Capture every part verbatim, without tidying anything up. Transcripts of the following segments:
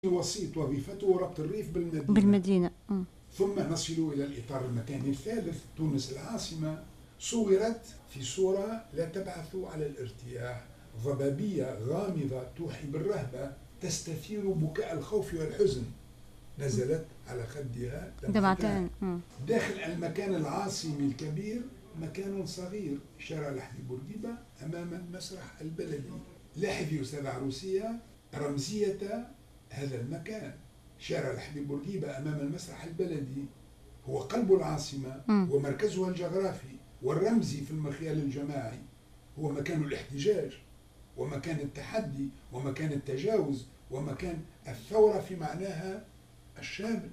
وسيط وظيفته ربط الريف بالمدينة, بالمدينة. م. ثم نصل إلى الإطار المكاني الثالث. تونس العاصمة صورت في صورة لا تبعث على الارتياح، ضبابية غامضة توحي بالرهبة تستثير بكاء الخوف والحزن، نزلت على خدها دمعتان. داخل المكان العاصمي الكبير مكان صغير، شارع لحدي بورقيبة أمام المسرح البلدي. لاحظ يا أستاذ عروسية رمزية هذا المكان. شارع لحدي بورقيبة أمام المسرح البلدي هو قلب العاصمة ومركزها الجغرافي والرمزي في المخيال الجماعي، هو مكان الاحتجاج ومكان التحدي ومكان التجاوز ومكان الثورة في معناها الشامل.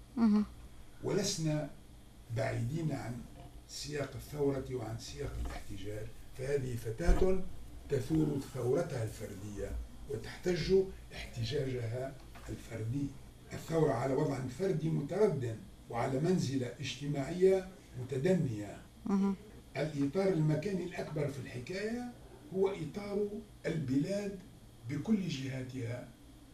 ولسنا بعيدين عن سياق الثورة وعن سياق الاحتجاج، فهذه فتاة تثور ثورتها الفردية وتحتج احتجاجها الفردي. الثورة على وضع فردي متردد وعلى منزلة اجتماعية متدنية. الإطار المكاني الأكبر في الحكاية هو إطار البلاد بكل جهاتها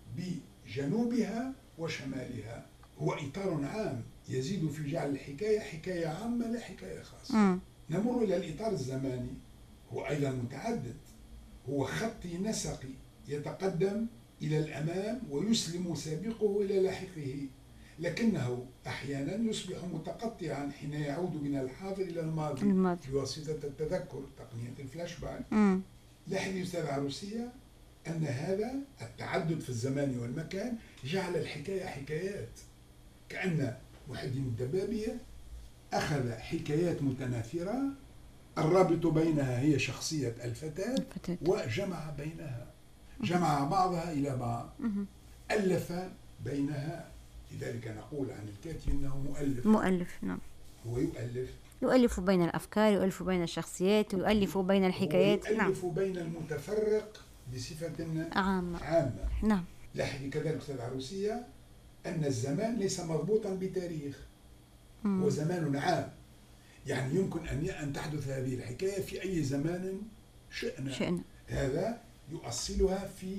بجنوبها وشمالها، هو إطار عام يزيد في جعل الحكاية حكاية عامة لا حكاية خاصة. م. نمر إلى الإطار الزماني، هو أيضا متعدد، هو خطي نسقي يتقدم إلى الأمام ويسلم سابقه إلى لاحقه، لكنه أحيانا يصبح متقطعا حين يعود من الحاضر إلى الماضي, الماضي. بواسطة التذكر، تقنية الفلاش باك. لاحظ يا أستاذ عروسية أن هذا التعدد في الزمان والمكان جعل الحكاية حكايات، كأن محي الدين الدبابية أخذ حكايات متناثرة الرابط بينها هي شخصية الفتاة, الفتاة. وجمع بينها، جمع بعضها إلى بعض، ألف بينها. لذلك نقول عن الكاتب أنه مؤلف. مؤلف، نعم. هو يؤلف يؤلف بين الأفكار، يؤلف بين الشخصيات، يؤلف بين الحكايات. هو يؤلف نعم. بين المتفرق بصفة عامة. عامة. نعم. لاحظي كذلك أستاذ عروسية أن الزمان ليس مربوطا بتاريخ، هو زمان عام، يعني يمكن أن أن تحدث هذه الحكاية في أي زمان شئنا. شئنا. هذا يؤصلها في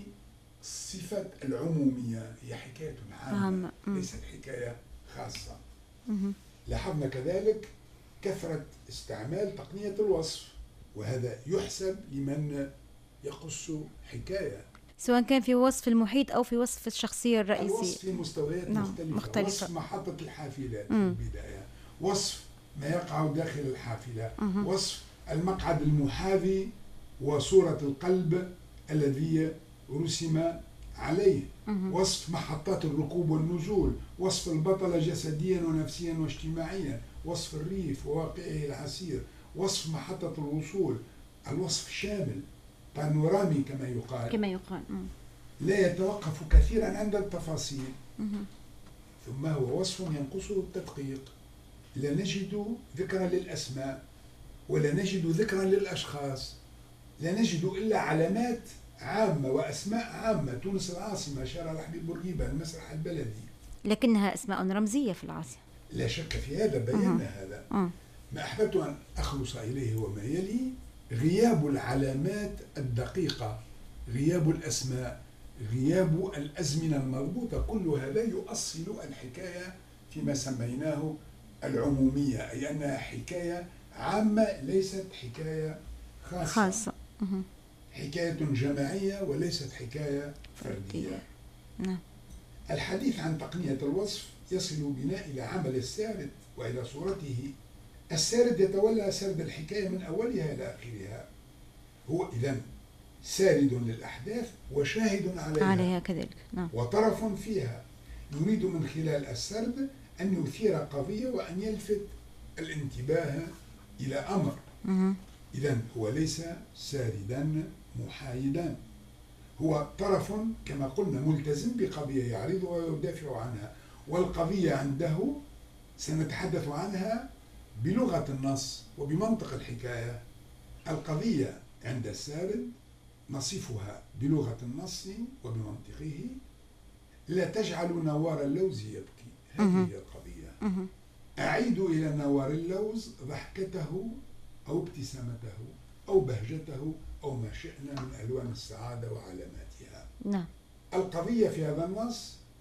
صفة العمومية، هي حكاية عامة ليست حكاية خاصة. مم. لاحظنا كذلك كثرة استعمال تقنية الوصف، وهذا يحسب لمن يقص حكاية، سواء كان في وصف المحيط أو في وصف الشخصية الرئيسية. الوصف في مستويات نعم. مختلفة. مختلفة. وصف محطة الحافلة في البداية، وصف ما يقع داخل الحافلة، مم. وصف المقعد المحاذي وصورة القلب الذي رسم عليه، مم. وصف محطات الركوب والنزول، وصف البطلة جسديا ونفسيا واجتماعيا، وصف الريف وواقعه العسير، وصف محطة الوصول. الوصف شامل بانورامي كما يقال كما يقال مم. لا يتوقف كثيرا عند التفاصيل، مم. ثم هو وصف ينقصه التدقيق. لا نجد ذكرا للأسماء ولا نجد ذكرا للأشخاص، لا نجد إلا علامات عامة وأسماء عامة. تونس العاصمة، شارع لحدي بورقيبة، المسرح البلدي، لكنها أسماء رمزية في العاصمة، لا شك في هذا، بينا هذا. أه. ما أحببت أن أخلص إليه وما يلي غياب العلامات الدقيقة، غياب الأسماء، غياب الأزمنة المضبوطة، كل هذا يؤصل الحكاية فيما سميناه العمومية، أي أنها حكاية عامة ليست حكاية خاصة, خاصة. حكاية جماعية وليست حكاية فردية. نعم. الحديث عن تقنية الوصف يصل بنا إلى عمل السارد وإلى صورته. السارد يتولى سرد الحكاية من أولها إلى آخرها، هو إذن سارد للأحداث وشاهد عليها, عليها كذلك. نعم. وطرف فيها، يريد من خلال السرد أن يثير قضية وأن يلفت الانتباه إلى أمر. إذن هو ليس ساردا محايدا، هو طرف كما قلنا ملتزم بقضية يعرضها ويدافع عنها، والقضية عنده سنتحدث عنها بلغة النص وبمنطق الحكاية. القضية عند السارد نصفها بلغة النص وبمنطقه. لا تجعل نوار اللوز يبكي، هذه هي القضية. أعيد إلى نوار اللوز ضحكته أو ابتسامته أو بهجته أو ما شئنا من ألوان السعادة وعلاماتها. نعم. القضية في هذا النص